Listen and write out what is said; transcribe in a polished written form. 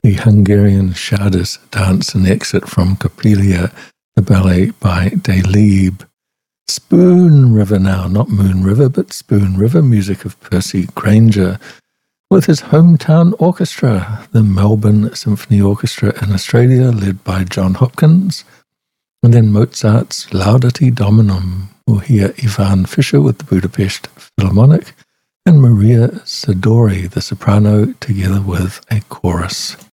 the Hungarian Czardas dance and exit from Coppelia, the ballet by Delibes. Spoon River now, not Moon River, but Spoon River, music of Percy Grainger, with his hometown orchestra, the Melbourne Symphony Orchestra in Australia, led by John Hopkins. And then Mozart's Laudate Dominum. We'll hear Ivan Fischer with the Budapest Philharmonic and Maria Zadori, the soprano, together with a chorus.